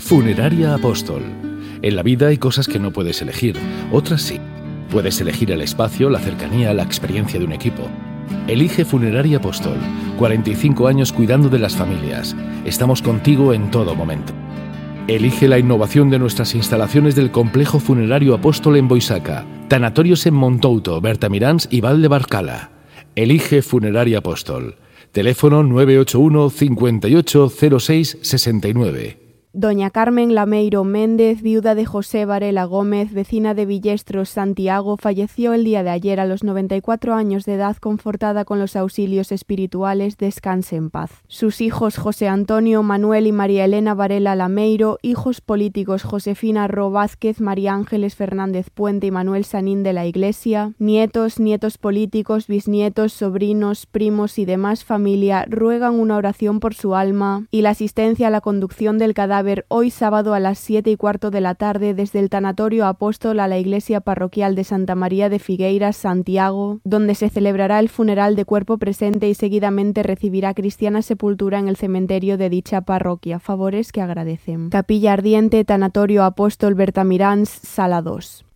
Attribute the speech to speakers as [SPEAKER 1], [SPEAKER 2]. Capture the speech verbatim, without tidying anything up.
[SPEAKER 1] Funeraria Apóstol. En la vida hay cosas que no puedes elegir, otras sí. Puedes elegir el espacio, la cercanía, la experiencia de un equipo. Elige Funeraria Apóstol. cuarenta y cinco años cuidando de las familias. Estamos contigo en todo momento. Elige la innovación de nuestras instalaciones del Complejo Funerario Apóstol en Boisaca, tanatorios en Montouto, Bertamiráns y Val de Barcala. Elige Funeraria Apóstol. Teléfono nueve ocho uno, cincuenta y ocho, cero seis, sesenta y nueve.
[SPEAKER 2] Doña Carmen Lameiro Méndez, viuda de José Varela Gómez, vecina de Villestros, Santiago, falleció el día de ayer a los noventa y cuatro años de edad, confortada con los auxilios espirituales. Descanse en paz. Sus hijos José Antonio, Manuel y María Elena Varela Lameiro, hijos políticos Josefina Ro Vázquez, María Ángeles Fernández Puente y Manuel Sanín de la Iglesia, nietos, nietos políticos, bisnietos, sobrinos, primos y demás familia ruegan una oración por su alma y la asistencia a la conducción del cadáver hoy sábado a las siete y cuarto de la tarde desde el Tanatorio Apóstol a la Iglesia Parroquial de Santa María de Figueiras, Santiago, donde se celebrará el funeral de cuerpo presente y seguidamente recibirá cristiana sepultura en el cementerio de dicha parroquia. Favores que agradecen. Capilla Ardiente, Tanatorio Apóstol Bertamiráns, Sala dos.